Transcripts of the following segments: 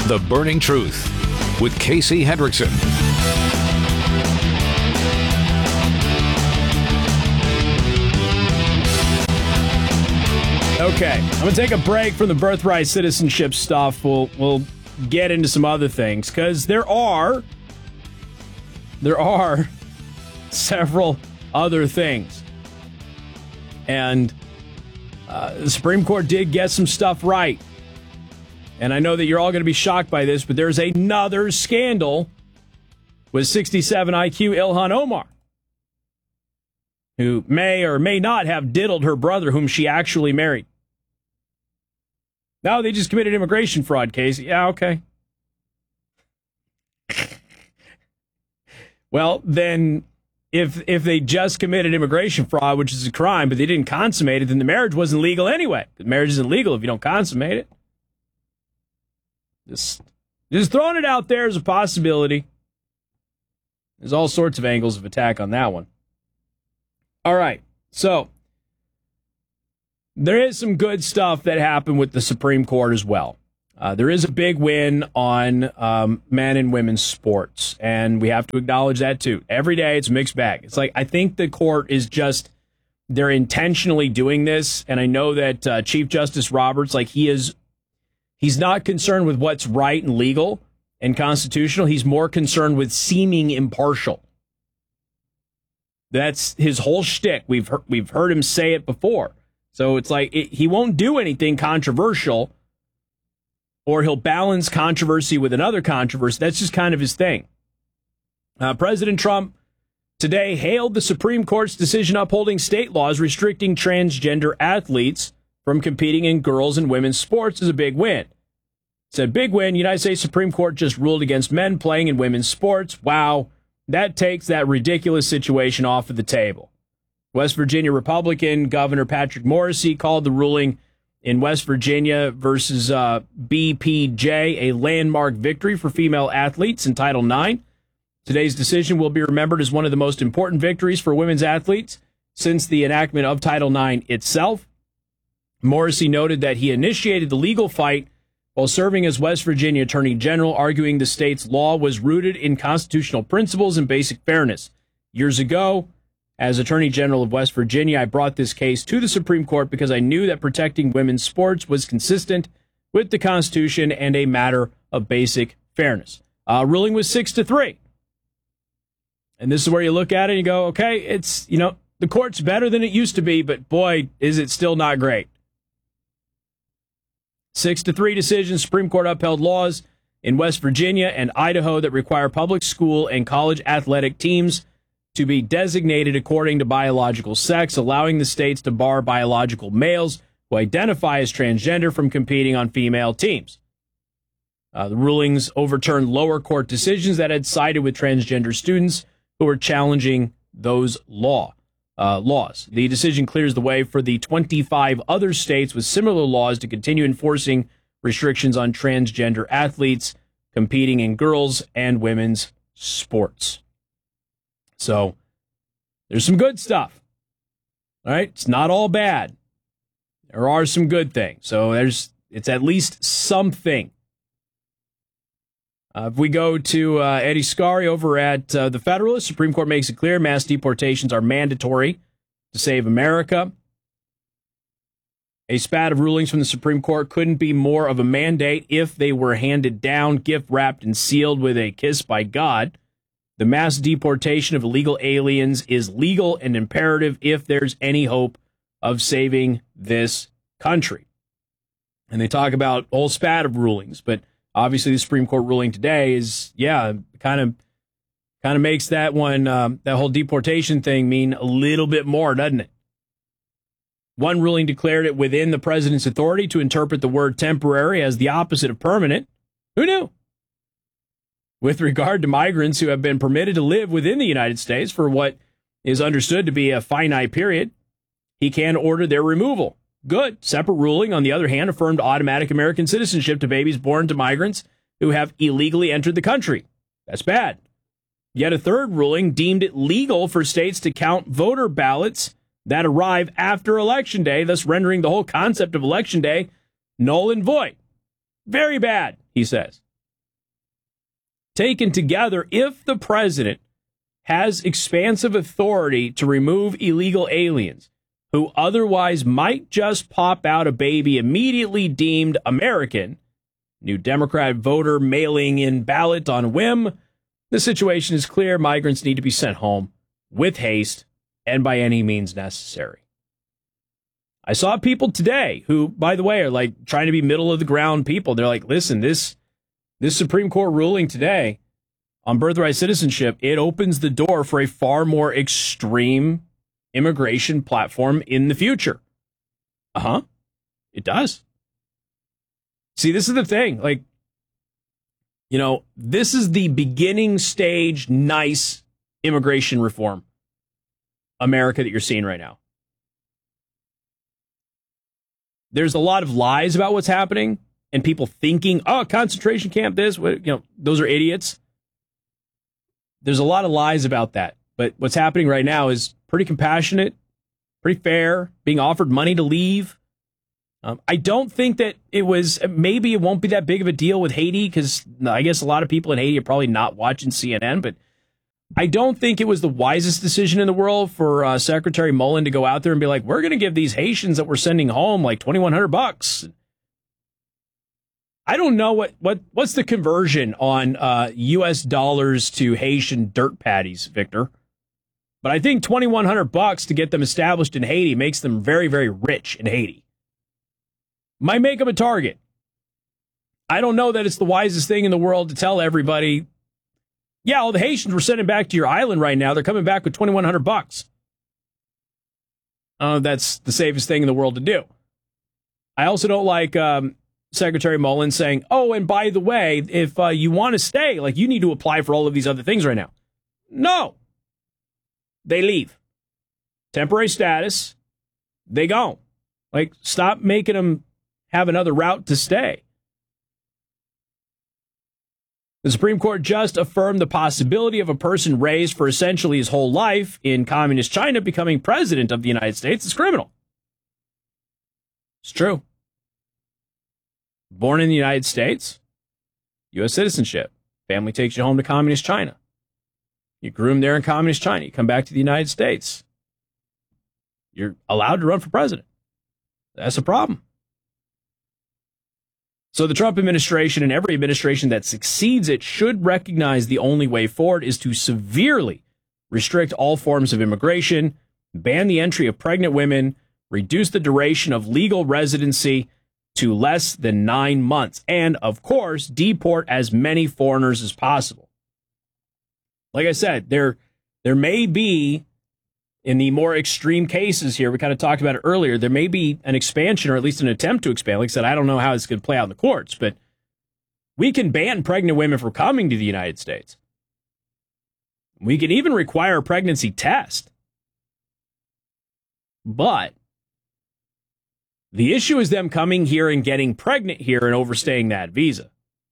The Burning Truth with Casey Hendrickson. Okay, I'm going to take a break from the birthright citizenship stuff. We'll get into some other things, because there are several other things. And the Supreme Court did get some stuff right. And I know that you're all going to be shocked by this, but there's another scandal with 67 IQ Ilhan Omar, who may or may not have diddled her brother, whom she actually married. No, they just committed immigration fraud case. Yeah, okay. Well, then, if they just committed immigration fraud, which is a crime, but they didn't consummate it, then the marriage wasn't legal anyway. The marriage isn't legal if you don't consummate it. Just throwing it out there as a possibility. There's all sorts of angles of attack on that one. All right, so there is some good stuff that happened with the Supreme Court as well. There is a big win on men and women's sports, and we have to acknowledge that too. Every day it's a mixed bag. It's like, I think the court is just, they're intentionally doing this, and I know that Chief Justice Roberts, like, he's not concerned with what's right and legal and constitutional. He's more concerned with seeming impartial. That's his whole shtick. We've heard him say it before. So it's like he won't do anything controversial, or he'll balance controversy with another controversy. That's just kind of his thing. President Trump today hailed the Supreme Court's decision upholding state laws restricting transgender athletes from competing in girls' and women's sports as a big win. Said, big win, United States Supreme Court just ruled against men playing in women's sports. Wow, that takes that ridiculous situation off of the table. West Virginia Republican Governor Patrick Morrisey called the ruling in West Virginia versus BPJ a landmark victory for female athletes in Title IX. Today's decision will be remembered as one of the most important victories for women's athletes since the enactment of Title IX itself. Morrisey noted that he initiated the legal fight while serving as West Virginia Attorney General, arguing the state's law was rooted in constitutional principles and basic fairness. Years ago, as Attorney General of West Virginia, I brought this case to the Supreme Court because I knew that protecting women's sports was consistent with the Constitution and a matter of basic fairness. Ruling was 6-3. And this is where you look at it and you go, okay, it's, the court's better than it used to be, but boy, is it still not great. 6-3 decision. Supreme Court upheld laws in West Virginia and Idaho that require public school and college athletic teams to be designated according to biological sex, allowing the states to bar biological males who identify as transgender from competing on female teams. The rulings overturned lower court decisions that had sided with transgender students who were challenging those laws. The decision clears the way for the 25 other states with similar laws to continue enforcing restrictions on transgender athletes competing in girls' and women's sports. So there's some good stuff. All right, it's not all bad. There are some good things. So it's at least something. If we go to Eddie Scarry over at The Federalist, Supreme Court makes it clear mass deportations are mandatory to save America. A spat of rulings from the Supreme Court couldn't be more of a mandate if they were handed down, gift-wrapped, and sealed with a kiss by God. The mass deportation of illegal aliens is legal and imperative if there's any hope of saving this country. And they talk about a whole spat of rulings, but obviously the Supreme Court ruling today is, kind of makes that one, that whole deportation thing mean a little bit more, doesn't it? One ruling declared it within the president's authority to interpret the word temporary as the opposite of permanent. Who knew? With regard to migrants who have been permitted to live within the United States for what is understood to be a finite period, he can order their removal. Good. Separate ruling, on the other hand, affirmed automatic American citizenship to babies born to migrants who have illegally entered the country. That's bad. Yet a third ruling deemed it legal for states to count voter ballots that arrive after Election Day, thus rendering the whole concept of Election Day null and void. Very bad, he says. taken together, if the president has expansive authority to remove illegal aliens who otherwise might just pop out a baby immediately deemed American, new Democrat voter mailing in ballot on whim, the situation is clear. Migrants need to be sent home with haste and by any means necessary. I saw people today who, by the way, are like trying to be middle of the ground people. They're like, listen, this Supreme Court ruling today on birthright citizenship, it opens the door for a far more extreme immigration platform in the future. It does. See, this is the thing. Like, you know, this is the beginning stage, nice immigration reform America that you're seeing right now. There's a lot of lies about what's happening and people thinking, oh, concentration camp, this, those are idiots. There's a lot of lies about that. But what's happening right now is pretty compassionate, pretty fair, being offered money to leave. I don't think that maybe it won't be that big of a deal with Haiti, because I guess a lot of people in Haiti are probably not watching CNN, but I don't think it was the wisest decision in the world for Secretary Mullen to go out there and be like, we're going to give these Haitians that we're sending home like $2,100. I don't know what's the conversion on U.S. dollars to Haitian dirt patties, Victor. But I think $2,100 to get them established in Haiti makes them very, very rich in Haiti. Might make them a target. I don't know that it's the wisest thing in the world to tell everybody, yeah, all the Haitians we're sending back to your island right now, they're coming back with $2,100. That's the safest thing in the world to do. I also don't like Secretary Mullen saying, oh, and by the way, if you want to stay, like, you need to apply for all of these other things right now. No. They leave. Temporary status. They go. Like, stop making them have another route to stay. The Supreme Court just affirmed the possibility of a person raised for essentially his whole life in communist China becoming president of the United States is criminal. It's true. Born in the United States, U.S. citizenship. Family takes you home to communist China. You groom there in communist China. You come back to the United States. You're allowed to run for president. That's a problem. So the Trump administration and every administration that succeeds it should recognize the only way forward is to severely restrict all forms of immigration, ban the entry of pregnant women, reduce the duration of legal residency to less than 9 months, and, of course, deport as many foreigners as possible. Like I said, there may be, in the more extreme cases here, we kind of talked about it earlier, there may be an expansion or at least an attempt to expand. Like I said, I don't know how it's going to play out in the courts, but we can ban pregnant women from coming to the United States. We can even require a pregnancy test. But the issue is them coming here and getting pregnant here and overstaying that visa.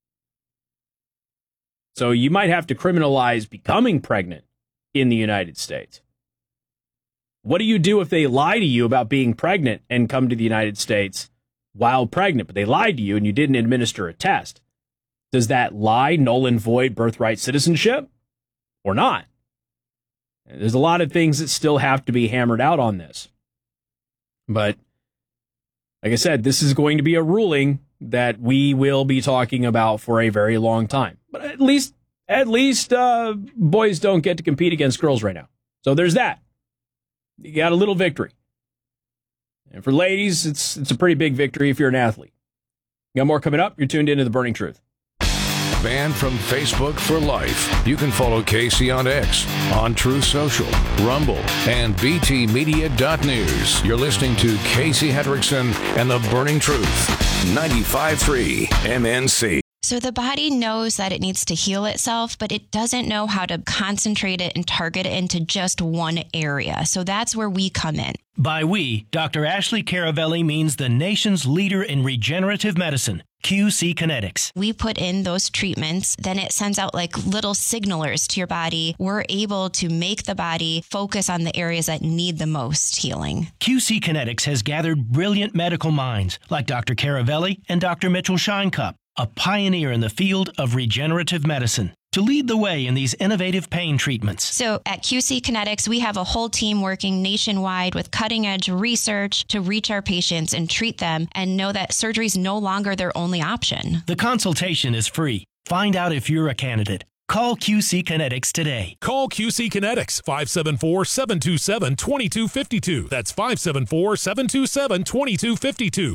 So you might have to criminalize becoming pregnant in the United States. What do you do if they lie to you about being pregnant and come to the United States while pregnant, but they lied to you and you didn't administer a test? Does that lie null and void birthright citizenship or not? There's a lot of things that still have to be hammered out on this. But like I said, this is going to be a ruling that we will be talking about for a very long time. But at least boys don't get to compete against girls right now. So there's that. You got a little victory. And for ladies, it's a pretty big victory if you're an athlete. Got more coming up. You're tuned into The Burning Truth. Banned from Facebook for life. You can follow Casey on X, on Truth Social, Rumble, and btmedia.news. You're listening to Casey Hendrickson and The Burning Truth. 95.3 MNC. So the body knows that it needs to heal itself, but it doesn't know how to concentrate it and target it into just one area. So that's where we come in. By we, Dr. Ashley Caravelli means the nation's leader in regenerative medicine, QC Kinetics. We put in those treatments, then it sends out like little signalers to your body. We're able to make the body focus on the areas that need the most healing. QC Kinetics has gathered brilliant medical minds like Dr. Caravelli and Dr. Mitchell Scheinkup, a pioneer in the field of regenerative medicine. to lead the way in these innovative pain treatments. So at QC Kinetics, we have a whole team working nationwide with cutting edge research to reach our patients and treat them and know that surgery is no longer their only option. The consultation is free. Find out if you're a candidate. Call QC Kinetics today. Call QC Kinetics, 574-727-2252. That's 574-727-2252.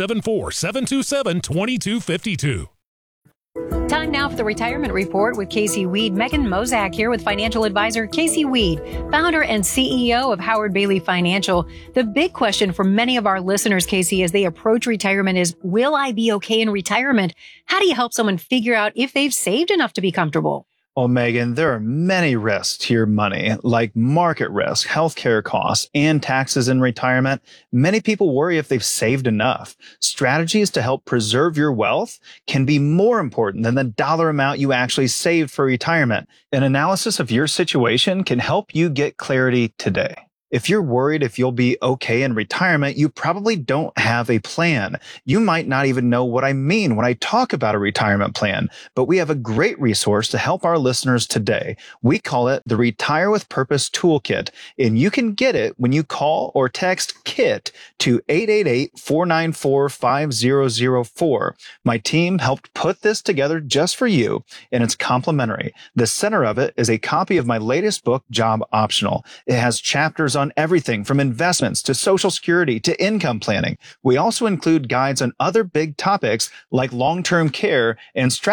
574-727-2252. Time now for the Retirement Report with Casey Weed. Megan Mozak here with financial advisor Casey Weed, founder and CEO of Howard Bailey Financial. The big question for many of our listeners, Casey, as they approach retirement is, will I be okay in retirement? How do you help someone figure out if they've saved enough to be comfortable? Well, Megan, there are many risks to your money, like market risk, healthcare costs, and taxes in retirement. Many people worry if they've saved enough. Strategies to help preserve your wealth can be more important than the dollar amount you actually saved for retirement. An analysis of your situation can help you get clarity today. If you're worried if you'll be okay in retirement, you probably don't have a plan. You might not even know what I mean when I talk about a retirement plan, but we have a great resource to help our listeners today. We call it the Retire with Purpose Toolkit, and you can get it when you call or text KIT to 888-494-5004. My team helped put this together just for you, and it's complimentary. The center of it is a copy of my latest book, Job Optional. It has chapters on everything from investments to Social Security to income planning. We also include guides on other big topics like long-term care and strategy